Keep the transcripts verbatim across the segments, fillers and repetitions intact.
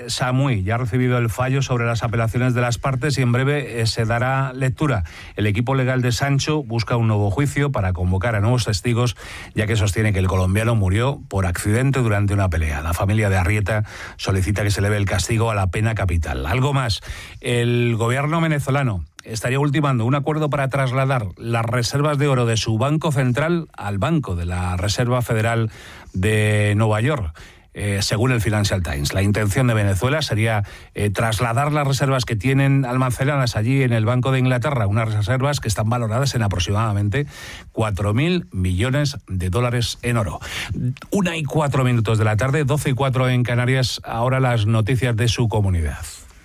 Samui ya ha recibido el fallo sobre las apelaciones de las partes y en breve eh, se dará lectura. El equipo legal de Sancho busca un nuevo juicio para convocar a nuevos testigos, ya que sostiene que el colombiano murió por accidente durante una pelea. La familia de Arrieta solicita que se eleve el castigo a la pena capital. Algo más, el gobierno venezolano estaría ultimando un acuerdo para trasladar las reservas de oro de su banco central al Banco de la Reserva Federal de Nueva York. Eh, según el Financial Times, la intención de Venezuela sería eh, trasladar las reservas que tienen almacenadas allí en el Banco de Inglaterra, unas reservas que están valoradas en aproximadamente cuatro mil millones de dólares en oro. Una y cuatro minutos de la tarde, doce y cuatro en Canarias, ahora las noticias de su comunidad.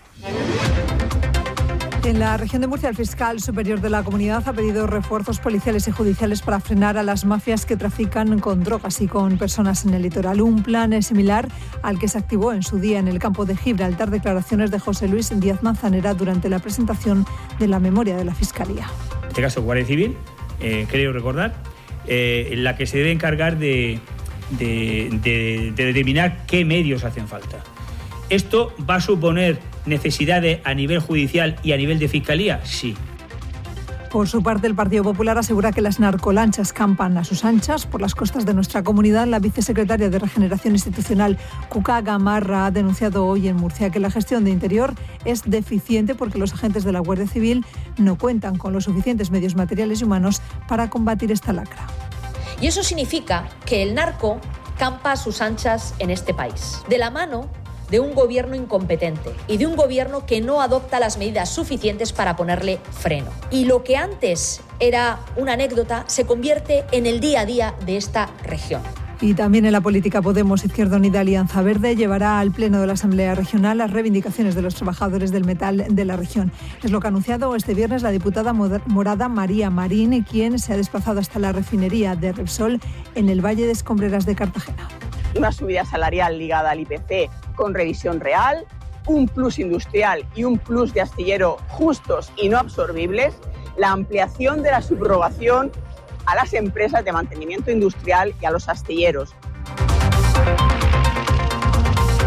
En la región de Murcia, el fiscal superior de la comunidad ha pedido refuerzos policiales y judiciales para frenar a las mafias que trafican con drogas y con personas en el litoral. Un plan es similar al que se activó en su día en el campo de Gibraltar. Declaraciones de José Luis Díaz Manzanera durante la presentación de la memoria de la Fiscalía. En este caso, Guardia Civil, eh, creo recordar, eh, la que se debe encargar de, de, de, de determinar qué medios hacen falta. ¿Esto va a suponer necesidades a nivel judicial y a nivel de fiscalía? Sí. Por su parte, el Partido Popular asegura que las narcolanchas campan a sus anchas por las costas de nuestra comunidad. La vicesecretaria de Regeneración Institucional, Cuca Gamarra, ha denunciado hoy en Murcia que la gestión de Interior es deficiente porque los agentes de la Guardia Civil no cuentan con los suficientes medios materiales y humanos para combatir esta lacra. Y eso significa que el narco campa a sus anchas en este país, de la mano de un gobierno incompetente y de un gobierno que no adopta las medidas suficientes para ponerle freno. Y lo que antes era una anécdota se convierte en el día a día de esta región. Y también en la política, Podemos, Izquierda Unida, Alianza Verde llevará al Pleno de la Asamblea Regional las reivindicaciones de los trabajadores del metal de la región. Es lo que ha anunciado este viernes la diputada morada María Marín, quien se ha desplazado hasta la refinería de Repsol en el Valle de Escombreras de Cartagena. Una subida salarial ligada al I P C con revisión real, un plus industrial y un plus de astillero justos y no absorbibles, la ampliación de la subrogación a las empresas de mantenimiento industrial y a los astilleros.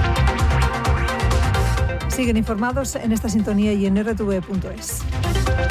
Siguen informados en esta sintonía y en r t v punto es.